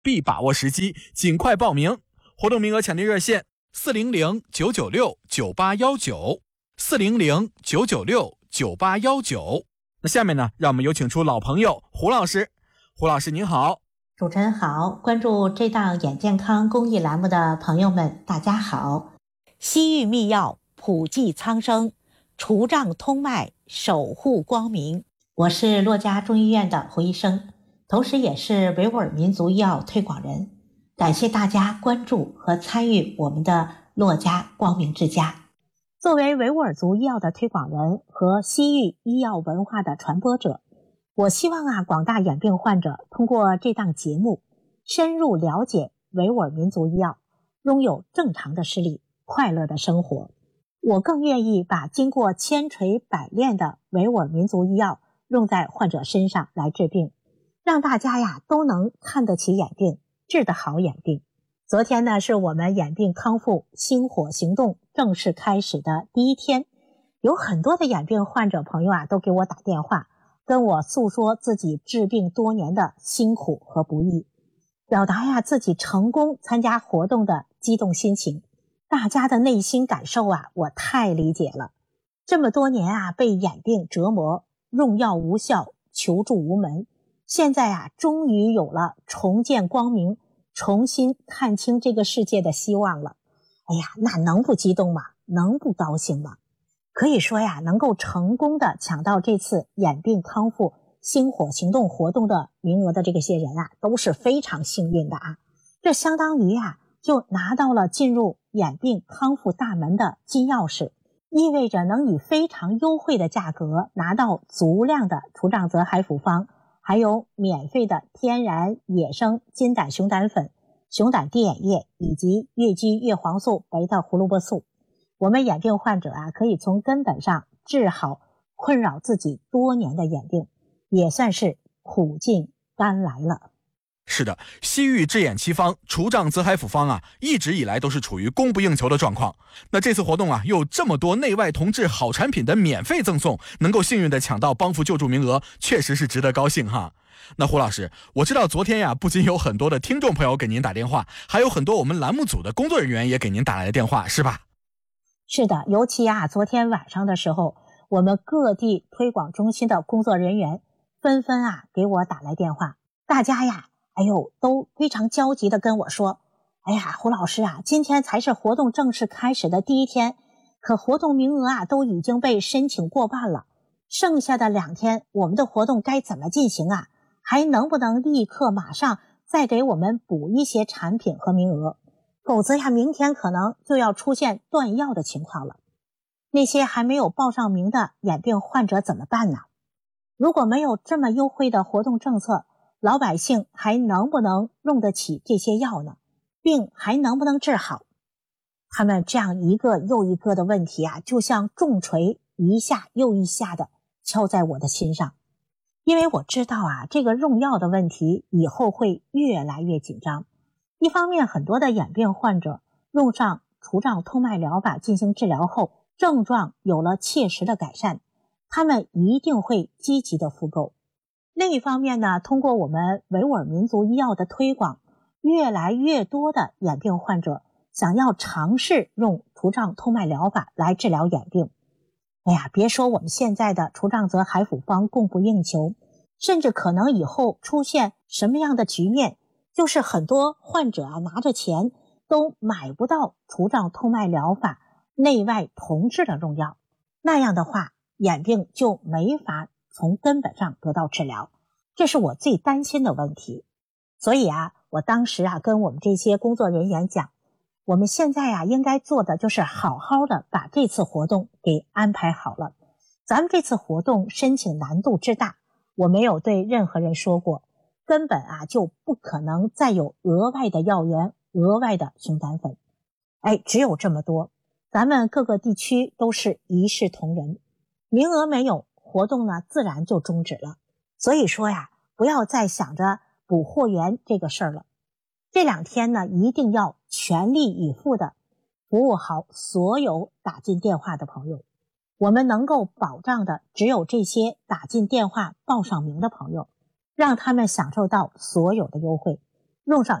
必把握时机，尽快报名。活动名额抢订热线400-996-9819，400-996-9819。那下面呢，让我们有请出老朋友胡老师。胡老师您好。 主持人好，关注这档眼健康公益栏目的朋友们大家好。西域秘药普济苍生，除障通脉守护光明。我是洛家中医院的胡医生，同时也是维吾尔民族医药推广人。感谢大家关注和参与我们的洛家光明之家。作为维吾尔族医药的推广人和西域医药文化的传播者，我希望广大眼病患者通过这档节目深入了解维吾尔民族医药，拥有正常的视力，快乐的生活。我更愿意把经过千锤百炼的维吾尔民族医药用在患者身上来治病，让大家都能看得起眼病，治得好眼病。昨天呢，是我们眼病康复星火行动正式开始的第一天，有很多的眼病患者朋友都给我打电话，跟我诉说自己治病多年的辛苦和不易，表达自己成功参加活动的激动心情。大家的内心感受我太理解了。这么多年被眼病折磨，用药无效，求助无门，现在终于有了重见光明，重新看清这个世界的希望了。那能不激动吗？能不高兴吗？可以说能够成功的抢到这次眼病康复星火行动活动的名额的这些人都是非常幸运的这相当于就拿到了进入眼病康复大门的金钥匙，意味着能以非常优惠的价格拿到足量的除障泽海辅方，还有免费的天然野生金胆熊胆粉、熊胆滴眼液以及越橘叶黄素、贝塔胡萝卜素。我们眼病患者可以从根本上治好困扰自己多年的眼病，也算是苦尽甘来了。 是的，西域治眼七方除障泽海辅方一直以来都是处于供不应求的状况。那这次活动又有这么多内外同治好产品的免费赠送，能够幸运的抢到帮扶救助名额，确实是值得高兴哈。那胡老师，我知道昨天不仅有很多的听众朋友给您打电话，还有很多我们栏目组的工作人员也给您打来的电话，是吧？ 是的，尤其昨天晚上的时候，我们各地推广中心的工作人员纷纷给我打来电话，大家都非常焦急的跟我说，胡老师今天才是活动正式开始的第一天，可活动名额都已经被申请过半了，剩下的2天我们的活动该怎么进行还能不能立刻马上再给我们补一些产品和名额，否则明天可能就要出现断药的情况了。那些还没有报上名的眼病患者怎么办呢？如果没有这么优惠的活动政策，老百姓还能不能用得起这些药呢？病还能不能治好？他们这样一个又一个的问题就像重锤一下又一下的敲在我的心上。因为我知道这个用药的问题以后会越来越紧张。一方面，很多的眼病患者用上除障通脉疗法进行治疗后，症状有了切实的改善，他们一定会积极的复购。另一方面呢，通过我们维吾尔民族医药的推广，越来越多的眼病患者想要尝试用除障通脉疗法来治疗眼病。别说我们现在的除障泽海辅方供不应求，甚至可能以后出现什么样的局面，就是很多患者拿着钱都买不到除障通脉疗法内外同治的用药，那样的话眼病就没法从根本上得到治疗，这是我最担心的问题。所以我当时跟我们这些工作人员讲，我们现在应该做的就是好好的把这次活动给安排好了。咱们这次活动申请难度之大，我没有对任何人说过，根本就不可能再有额外的药源、额外的熊胆粉。只有这么多，咱们各个地区都是一视同仁，名额没有，活动呢自然就终止了。所以说不要再想着补货源这个事儿了。这2天呢，一定要全力以赴的服务好所有打进电话的朋友。我们能够保障的只有这些打进电话报上名的朋友，让他们享受到所有的优惠。 用上